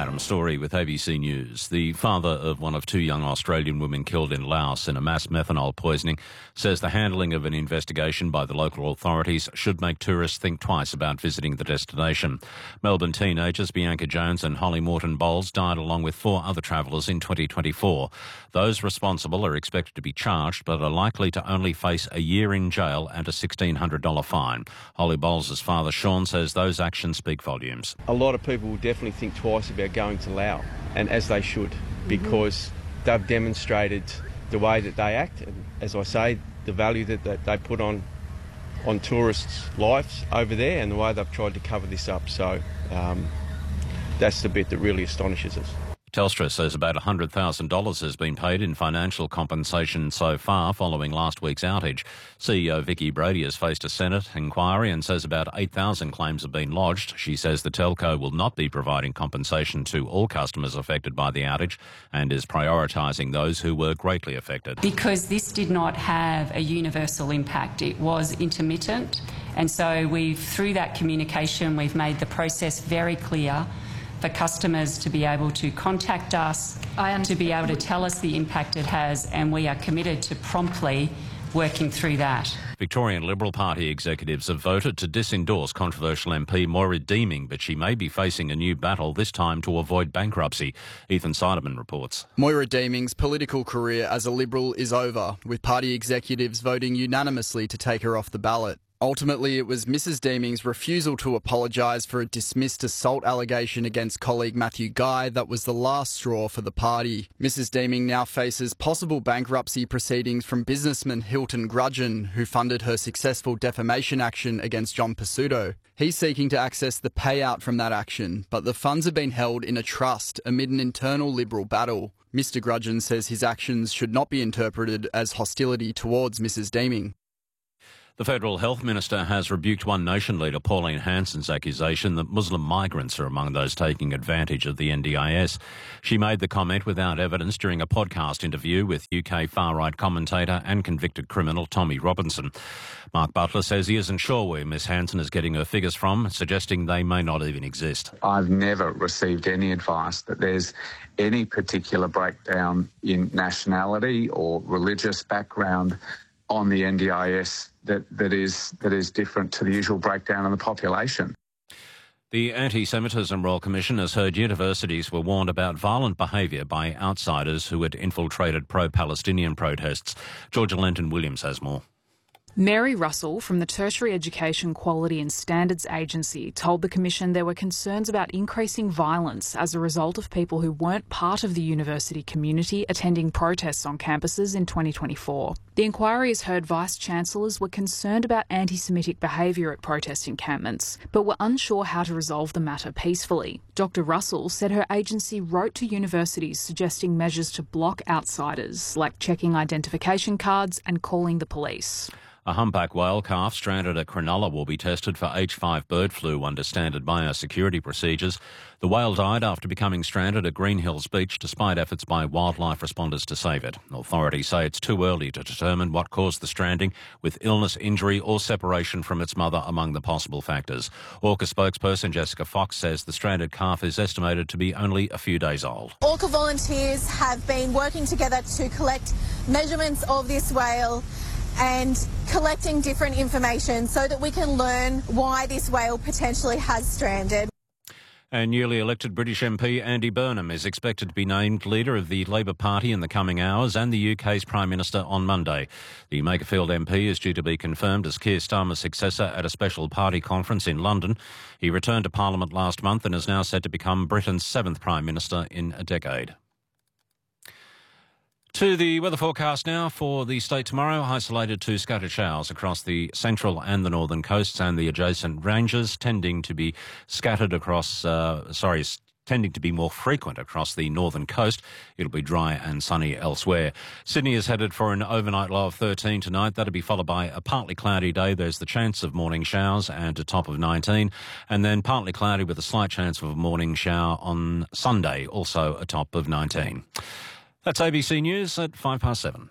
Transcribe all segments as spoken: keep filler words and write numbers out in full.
Adam Story with A B C News. The father of one of two young Australian women killed in Laos in a mass methanol poisoning says the handling of an investigation by the local authorities should make tourists think twice about visiting the destination. Melbourne teenagers Bianca Jones and Holly Morton-Bowles died along with four other travellers in twenty twenty-four. Those responsible are expected to be charged but are likely to only face a year in jail and a sixteen hundred dollars fine. Holly Bowles' father Sean says those actions speak volumes. A lot of people will definitely think twice about going to Laos, and as they should, because mm-hmm. they've demonstrated the way that they act, and as I say, the value that, that they put on on tourists' lives over there, and the way they've tried to cover this up. So um, that's the bit that really astonishes us. Telstra says about one hundred thousand dollars has been paid in financial compensation so far following last week's outage. C E O Vicki Brady has faced a Senate inquiry and says about eight thousand claims have been lodged. She says the telco will not be providing compensation to all customers affected by the outage and is prioritising those who were greatly affected. Because this did not have a universal impact, it was intermittent, and so we've, through that communication, we've made the process very clear for customers to be able to contact us, to be able to tell us the impact it has, and we are committed to promptly working through that. Victorian Liberal Party executives have voted to disendorse controversial M P Moira Deeming, but she may be facing a new battle, this time to avoid bankruptcy. Ethan Seideman reports. Moira Deeming's political career as a Liberal is over, with party executives voting unanimously to take her off the ballot. Ultimately, it was Missus Deeming's refusal to apologise for a dismissed assault allegation against colleague Matthew Guy that was the last straw for the party. Missus Deeming now faces possible bankruptcy proceedings from businessman Hilton Grudgeon, who funded her successful defamation action against John Pesutto. He's seeking to access the payout from that action, but the funds have been held in a trust amid an internal Liberal battle. Mister Grudgeon says his actions should not be interpreted as hostility towards Missus Deeming. The Federal Health Minister has rebuked One Nation leader Pauline Hanson's accusation that Muslim migrants are among those taking advantage of the N D I S. She made the comment without evidence during a podcast interview with U K far-right commentator and convicted criminal Tommy Robinson. Mark Butler says he isn't sure where Miss Hanson is getting her figures from, suggesting they may not even exist. I've never received any advice that there's any particular breakdown in nationality or religious background on the N D I S that, that is that is different to the usual breakdown in the population. The Anti-Semitism Royal Commission has heard universities were warned about violent behaviour by outsiders who had infiltrated pro-Palestinian protests. Georgia Lenton-Williams has more. Mary Russell from the Tertiary Education Quality and Standards Agency told the Commission there were concerns about increasing violence as a result of people who weren't part of the university community attending protests on campuses in twenty twenty-four. The inquiry has heard Vice-Chancellors were concerned about anti-Semitic behaviour at protest encampments, but were unsure how to resolve the matter peacefully. Doctor Russell said her agency wrote to universities suggesting measures to block outsiders, like checking identification cards and calling the police. A humpback whale calf stranded at Cronulla will be tested for H five bird flu under standard biosecurity procedures. The whale died after becoming stranded at Green Hills Beach despite efforts by wildlife responders to save it. Authorities say it's too early to determine what caused the stranding, with illness, injury or separation from its mother among the possible factors. Orca spokesperson Jessica Fox says the stranded calf is estimated to be only a few days old. Orca volunteers have been working together to collect measurements of this whale and collecting different information so that we can learn why this whale potentially has stranded. And newly elected British M P Andy Burnham is expected to be named leader of the Labor Party in the coming hours and the U K's Prime Minister on Monday. The Makerfield M P is due to be confirmed as Keir Starmer's successor at a special party conference in London. He returned to Parliament last month and is now set to become Britain's seventh Prime Minister in a decade. To the weather forecast now for the state tomorrow. Isolated to scattered showers across the central and the northern coasts and the adjacent ranges, tending to be scattered across, uh, sorry, tending to be more frequent across the northern coast. It'll be dry and sunny elsewhere. Sydney is headed for an overnight low of thirteen tonight. That'll be followed by a partly cloudy day. There's the chance of morning showers and a top of nineteen. And then partly cloudy with a slight chance of a morning shower on Sunday, also a top of nineteen. That's A B C News at five past seven.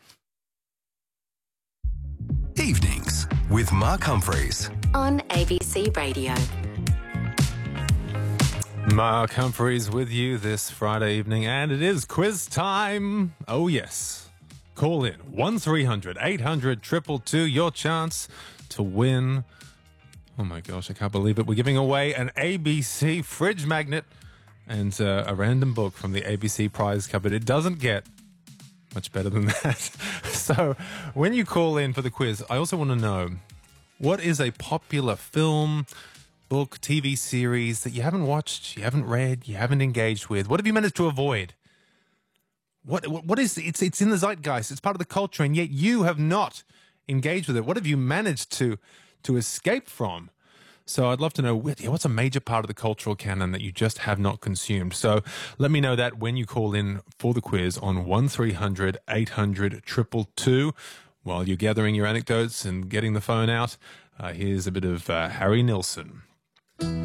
Evenings with Mark Humphreys on A B C Radio. Mark Humphreys with you this Friday evening, and it is quiz time. Oh, yes. Call in one three hundred eight hundred two two two, your chance to win. Oh, my gosh, I can't believe it. We're giving away an A B C fridge magnet and uh, a random book from the A B C prize cupboard. It doesn't get much better than that. So when you call in for the quiz, I also want to know, what is a popular film, book, T V series that you haven't watched, you haven't read, you haven't engaged with? What have you managed to avoid? What what is it's it's in the zeitgeist, it's part of the culture, and yet you have not engaged with it. What have you managed to to escape from? So I'd love to know, what's a major part of the cultural canon that you just have not consumed? So let me know that when you call in for the quiz on one three hundred eight hundred two two two. While you're gathering your anecdotes and getting the phone out, uh, here's a bit of uh, Harry Nilsson.